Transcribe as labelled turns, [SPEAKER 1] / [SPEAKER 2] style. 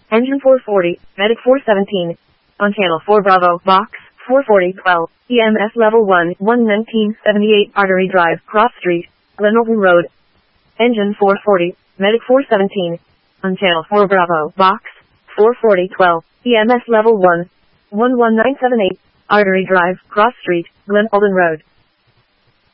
[SPEAKER 1] Engine 440, Medic 417. On Channel 4 Bravo, Box 44012, EMS Level 1, 11978 Artery Drive, Cross Street, Glenolden Road. Engine 440, Medic 417. On Channel 4 Bravo, Box 44012, EMS Level 1, 11978 Artery Drive, Cross Street, Glenolden Road.